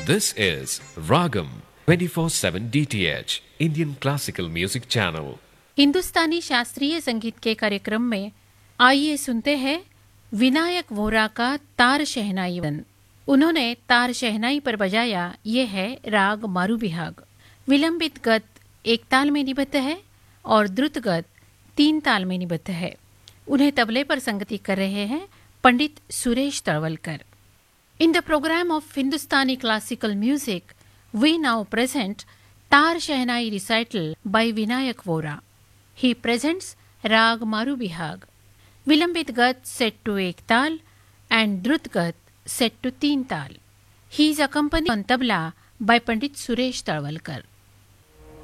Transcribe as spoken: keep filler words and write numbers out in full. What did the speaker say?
This is Ragam twenty-four seven D T H Indian Classical Music Channel. हिंदुस्तानी शास्त्रीय संगीत के कार्यक्रम में आइए सुनते हैं विनायक वोरा का तार शहनाई वन। उन्होंने तार शहनाई पर बजाया ये है राग मारूबिहाग। विलंबित गत एक ताल में निबद्ध है और द्रुत गत तीन ताल में निबद्ध है। उन्हें तबले पर संगति कर रहे हैं पंडित Suresh Talwalkar. In the program of Hindustani classical music, we now present Tar Shehnai recital by Vinayak Vora. He presents Rag Marubihag, Vilambit Gat set to ek tal and Drut Gat set to teen tal. He is accompanied on tabla by Pandit Suresh Talwalkar.